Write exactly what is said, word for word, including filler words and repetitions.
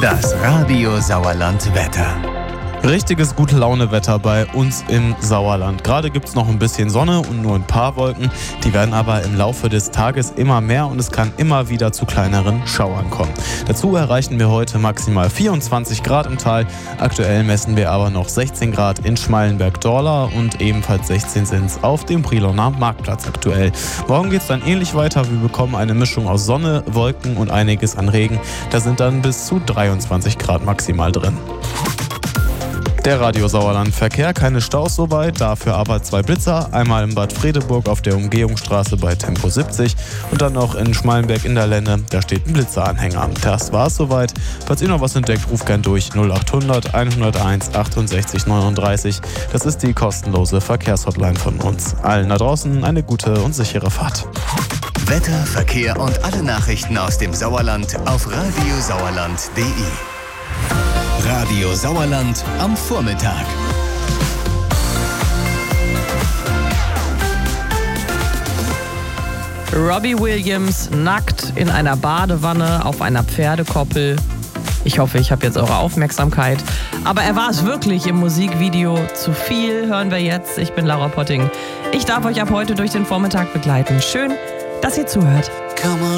Das Radio Sauerland Wetter. Richtiges Gute-Laune-Wetter bei uns im Sauerland. Gerade gibt es noch ein bisschen Sonne und nur ein paar Wolken. Die werden aber im Laufe des Tages immer mehr und es kann immer wieder zu kleineren Schauern kommen. Dazu erreichen wir heute maximal vierundzwanzig Grad im Tal. Aktuell messen wir aber noch sechzehn Grad in Schmallenberg-Dorla und ebenfalls sechzehn sind es auf dem Priloner Marktplatz aktuell. Morgen geht es dann ähnlich weiter. Wir bekommen eine Mischung aus Sonne, Wolken und einiges an Regen. Da sind dann bis zu dreiundzwanzig Grad maximal drin. Der Radio Sauerland Verkehr, keine Staus soweit, dafür aber zwei Blitzer. Einmal in Bad Fredeburg auf der Umgehungsstraße bei Tempo siebzig und dann noch in Schmallenberg in der Lenne, da steht ein Blitzeranhänger. Das war's soweit. Falls ihr noch was entdeckt, ruft gern durch null achthundert hunderteins achtundsechzig neununddreißig. Das ist die kostenlose Verkehrshotline von uns. Allen da draußen eine gute und sichere Fahrt. Wetter, Verkehr und alle Nachrichten aus dem Sauerland auf radiosauerland punkt de. Radio Sauerland am Vormittag. Robbie Williams nackt in einer Badewanne auf einer Pferdekoppel. Ich hoffe, ich habe jetzt eure Aufmerksamkeit. Aber er war es wirklich im Musikvideo. Zu viel hören wir jetzt. Ich bin Laura Potting. Ich darf euch ab heute durch den Vormittag begleiten. Schön, dass ihr zuhört.